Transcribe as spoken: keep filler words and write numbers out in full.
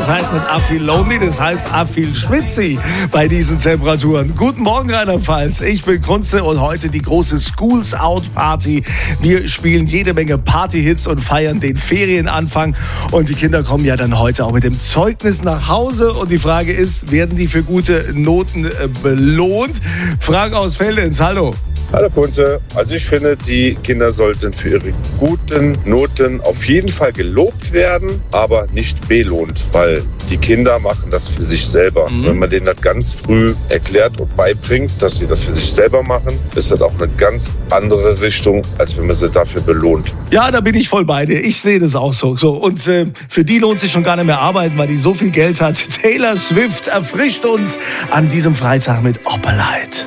Das heißt nicht I feel lonely, das heißt I feel schwitzy bei diesen Temperaturen. Guten Morgen, Rheinland-Pfalz. Ich bin Kunze und heute die große Schools Out Party. Wir spielen jede Menge Partyhits und feiern den Ferienanfang. Und die Kinder kommen ja dann heute auch mit dem Zeugnis nach Hause. Und die Frage ist, werden die für gute Noten äh, belohnt? Frank aus Veldenz, hallo. Hallo Kunze. Also ich finde, die Kinder sollten für ihre guten Noten auf jeden Fall gelobt werden, aber nicht belohnt, weil die Kinder machen das für sich selber. Mhm. Wenn man denen das ganz früh erklärt und beibringt, dass sie das für sich selber machen, ist das auch eine ganz andere Richtung, als wenn man sie dafür belohnt. Ja, da bin ich voll bei dir. Ich sehe das auch so. so. Und äh, für die lohnt sich schon gar nicht mehr arbeiten, weil die so viel Geld hat. Taylor Swift erfrischt uns an diesem Freitag mit Opalite.